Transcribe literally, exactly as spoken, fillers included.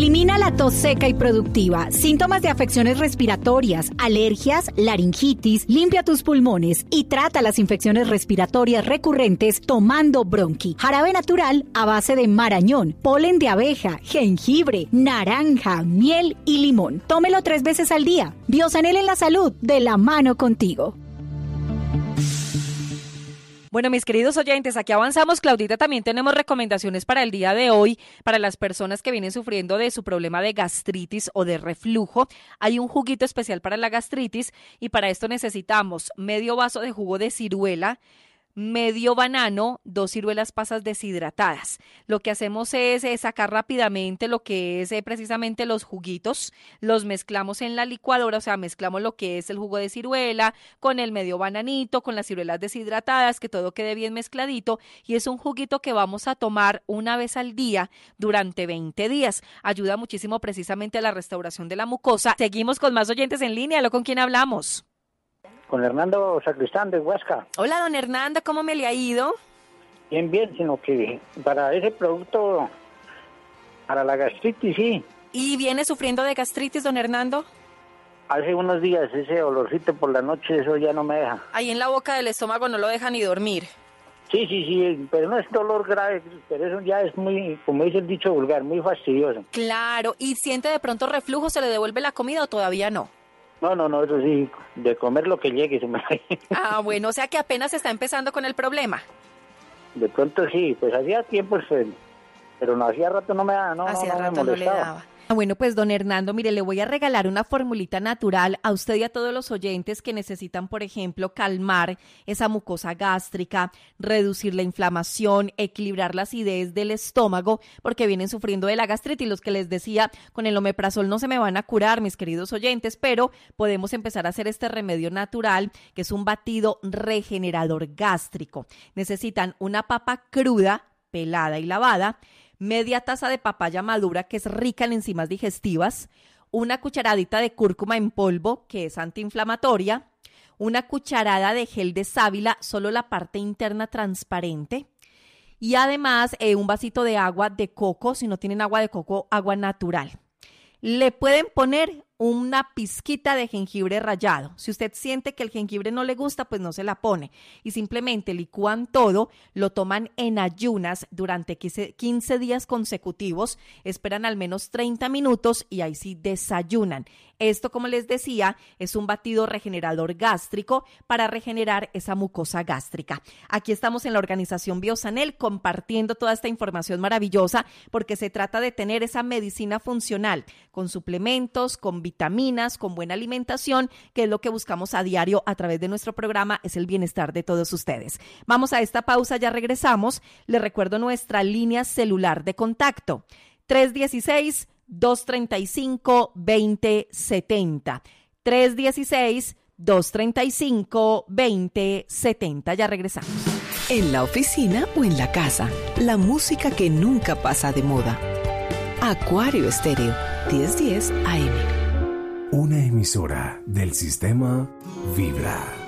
Elimina la tos seca y productiva, síntomas de afecciones respiratorias, alergias, laringitis, limpia tus pulmones y trata las infecciones respiratorias recurrentes tomando Bronqui. Jarabe natural a base de marañón, polen de abeja, jengibre, naranja, miel y limón. Tómelo tres veces al día. Biosanel en la salud, de la mano contigo. Bueno, mis queridos oyentes, aquí avanzamos. Claudita, también tenemos recomendaciones para el día de hoy, para las personas que vienen sufriendo de su problema de gastritis o de reflujo. Hay un juguito especial para la gastritis y para esto necesitamos medio vaso de jugo de ciruela, medio banano, dos ciruelas pasas deshidratadas. Lo que hacemos es, es sacar rápidamente lo que es eh, precisamente los juguitos, los mezclamos en la licuadora, o sea, mezclamos lo que es el jugo de ciruela con el medio bananito, con las ciruelas deshidratadas, que todo quede bien mezcladito, y es un juguito que vamos a tomar una vez al día durante veinte días. Ayuda muchísimo precisamente a la restauración de la mucosa. Seguimos con más oyentes en línea. ¿Lo con quién hablamos? Con Hernando Sacristán de Huasca. Hola, don Hernando, ¿cómo me le ha ido? Bien, bien, sino que para ese producto, para la gastritis, sí. ¿Y viene sufriendo de gastritis, don Hernando? Hace unos días ese olorcito por la noche, eso ya no me deja. Ahí en la boca del estómago no lo deja ni dormir. Sí, sí, sí, pero no es dolor grave, pero eso ya es muy, como dice el dicho vulgar, muy fastidioso. Claro, ¿y siente de pronto reflujo, se le devuelve la comida o todavía no? No, no, no, eso sí, de comer lo que llegue se me va. Ah, bueno, o sea que apenas está empezando con el problema. De pronto sí, pues hacía tiempo, pues, pero no, hacía rato no me da, no, hacía no, no rato me no le molestaba. daba. Bueno, pues don Hernando, mire, le voy a regalar una formulita natural a usted y a todos los oyentes que necesitan, por ejemplo, calmar esa mucosa gástrica, reducir la inflamación, equilibrar la acidez del estómago, porque vienen sufriendo de la gastritis. Los que les decía, con el omeprazol no se me van a curar, mis queridos oyentes, pero podemos empezar a hacer este remedio natural, que es un batido regenerador gástrico. Necesitan una papa cruda, pelada y lavada, media taza de papaya madura, que es rica en enzimas digestivas, una cucharadita de cúrcuma en polvo, que es antiinflamatoria, una cucharada de gel de sábila, solo la parte interna transparente, y además eh, un vasito de agua de coco, si no tienen agua de coco, agua natural. Le pueden poner una pizquita de jengibre rallado. Si usted siente que el jengibre no le gusta, pues no se la pone. Y simplemente licúan todo, lo toman en ayunas durante quince días consecutivos, esperan al menos treinta minutos y ahí sí desayunan. Esto, como les decía, es un batido regenerador gástrico para regenerar esa mucosa gástrica. Aquí estamos en la organización Biosanel compartiendo toda esta información maravillosa porque se trata de tener esa medicina funcional con suplementos, con vitaminas, con buena alimentación, que es lo que buscamos a diario a través de nuestro programa, es el bienestar de todos ustedes. Vamos a esta pausa, ya regresamos. Les recuerdo nuestra línea celular de contacto, tres uno seis, dos tres cinco, dos cero siete cero, tres uno seis, dos tres cinco, dos cero siete cero. Ya regresamos. En la oficina o en la casa, la música que nunca pasa de moda. Acuario Estéreo, diez diez A M. Una emisora del sistema Vibra.